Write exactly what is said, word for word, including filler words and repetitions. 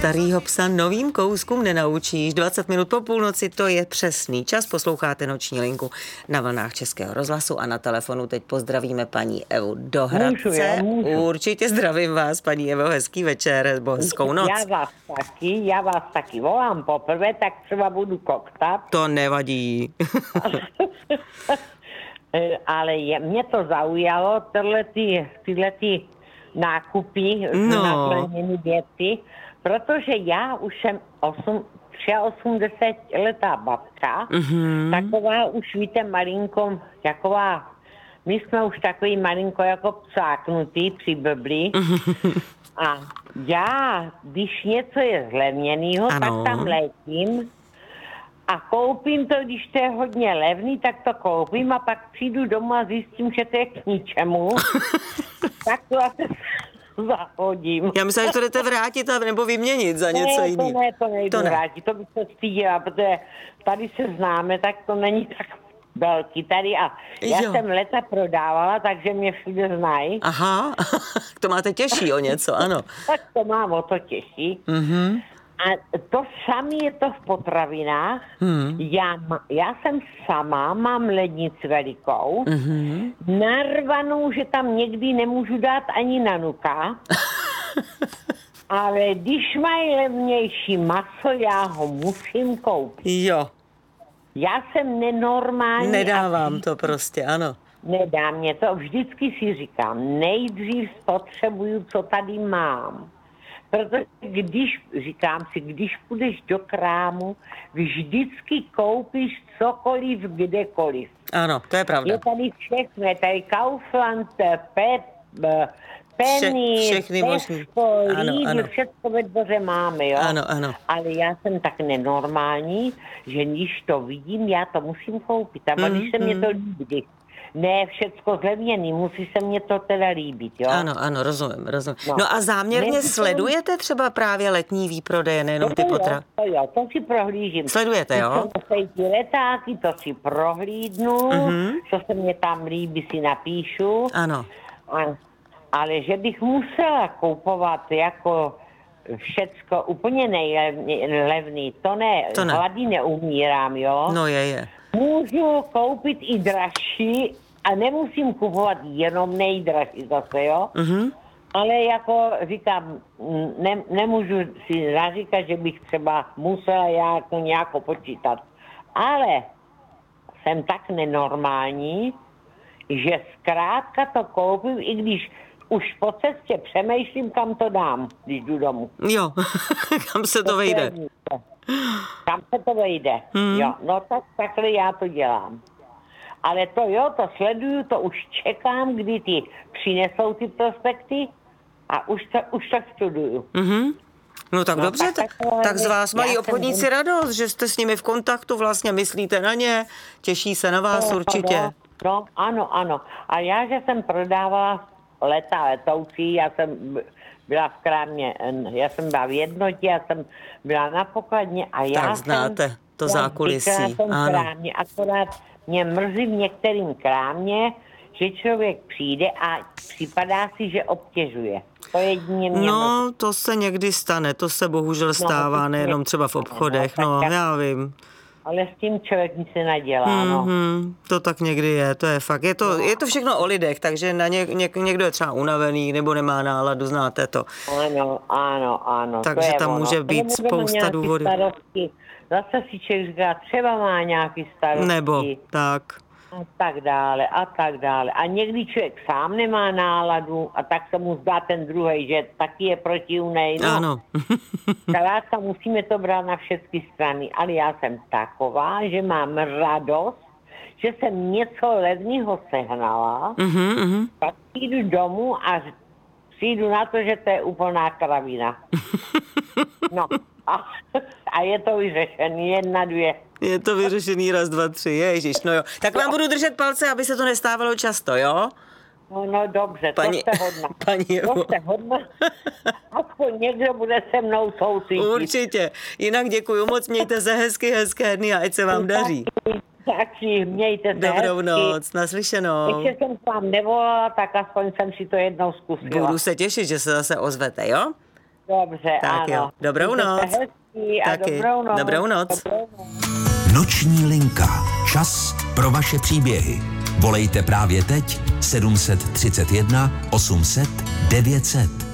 Starýho psa novým kouskům nenaučíš. dvacet minut po půlnoci, to je přesný čas. Posloucháte Noční linku na vlnách Českého rozhlasu a na telefonu teď pozdravíme paní Evu do Hradce. Můžu, já můžu. Určitě zdravím vás, paní Evo, hezký večer nebo hezkou noc. Já vás taky, já vás taky volám poprvé, tak třeba budu koktat. To nevadí. Ale je, mě to zaujalo, tyhle, ty, tyhle ty nákupy, no. naplněné věci, protože já už jsem osm, osmdesátletá babka, mm-hmm. taková už víte malinko, taková, my jsme už takový malinko jako psáknutý při blbli. A já, když něco je zlevněnýho, tak tam letím a koupím to, když to je hodně levný, tak to koupím a pak přijdu domů a zjistím, že to je k ničemu. Tak to asi zahodím. Já myslím, že to jdete vrátit a, nebo vyměnit za něco jiného. To ne, to nejdu to ne. vrátit, to bych se stýděla, protože tady se známe, tak to není tak velký tady a já jo. jsem leta prodávala, takže mě všude znají. Aha, to máte těžší o něco, ano. Tak to mám o to těžší. Mhm. A to samé je to v potravinách. Hmm. Já, já jsem sama, mám lednici velikou, hmm. narvanou, že tam někdy nemůžu dát ani nanuka. Ale když mají levnější maso, já ho musím koupit. Jo. Já jsem nenormální. Nedávám to prostě, ano. Nedá mě to. Vždycky si říkám, nejdřív spotřebuju, co tady mám. Protože když, říkám si, když půjdeš do krámu, vždycky koupíš cokoliv, kdekoliv. Ano, to je pravda. Je tady všechno, je tady Kaufland, Pep, Penny, Vše, všechny Tesco, Lidl, všechno ve dvoře máme, jo. Ano, ano. Ale já jsem tak nenormální, že když to vidím, já to musím koupit. A mm, když se mm. mě to líbí, ne všecko zlevněný, musí se mně to teda líbit, jo? Ano, ano, rozumím, rozumím. No, no a záměrně ne, sledujete třeba právě letní výprodeje, nejenom ty potra? To jo, to si prohlížím. Sledujete, jo? To jsou ty letáky, to si prohlídnu, mm-hmm. co se mě tam líbí, si napíšu. Ano. A, ale že bych musela koupovat jako všecko úplně nejlevný, to ne, to ne. Hlady neumírám, jo? No je, je. Můžu koupit i dražší a nemusím kupovat jenom nejdražší zase, jo? Mm-hmm. Ale jako říkám, ne, nemůžu si naříkat, že bych třeba musela já to nějak počítat. Ale jsem tak nenormální, že zkrátka to koupím, i když už po cestě přemýšlím, kam to dám, když jdu domů. Jo, kam se to, to vejde. Kam se to vejde, hmm. jo. No tak takhle já to dělám. Ale to jo, to sleduju, to už čekám, kdy ty přinesou ty prospekty a už to, už to studuju. Mm-hmm. No tak no, dobře, tak, tak, tak z vás mají obchodníci jsem... radost, že jste s nimi v kontaktu, vlastně myslíte na ně, těší se na vás no, určitě. No, no, ano, ano. A já, že jsem prodávala leta letoucí, já jsem byla v krámě, já jsem byla v Jednotě, já jsem byla na pokladně a já tak znáte jsem, to zákulisí. Já jsem v krámě, akorát mě mrzí v některým krámě, že člověk přijde a připadá si, že obtěžuje. To jedině mě No, mrzí. To se někdy stane, to se bohužel stává, no, nejenom třeba v obchodech, no, no já vím. Ale s tím člověk nic se nadělá, mm-hmm, no. To tak někdy je, to je fakt. Je to, no. je to všechno o lidech, takže na ně, ně, někdo je třeba unavený nebo nemá náladu, znáte to. Ano, ano, ano. Takže tam ono. může být spousta důvodů. Starosti. Zase si člověk říká, třeba má nějaký starosti. Nebo tak. A tak dále, a tak dále. A někdy člověk sám nemá náladu a tak se mu zdá ten druhej, že taky je protivnej. No. Ano. Zkrátka musíme to brát na všechny strany, ale já jsem taková, že mám radost, že jsem něco levného sehnala, mm-hmm, mm-hmm. pak jdu domů a přijdu na to, že to je úplná kravina. No a, a je to vyřešený, jedna, dvě. Je to vyřešený, raz, dva, tři, ježiš, no jo. Tak vám budu držet palce, aby se to nestávalo často, jo? No, no dobře, paní, to jste hodná. Paní to jste hodná. Aspoň někdo bude se mnou soucítit. Určitě. Jinak děkuju moc, mějte se hezky, hezké dny a ať se vám daří. Taky, mějte se Dobrou hezky. noc, naslyšenou. Ještě jsem k vám nevolala, tak aspoň jsem si to jednou zkusila. Budu se těšit, že se zase ozvete, jo? Dobře, Tak ano. jo, dobrou Mějte noc. se hezký a Taky. dobrou noc. Dobrou noc. Dobrou noc. Noční linka. Čas pro vaše příběhy. Volejte právě teď sedm set třicet jedna osm set devět set.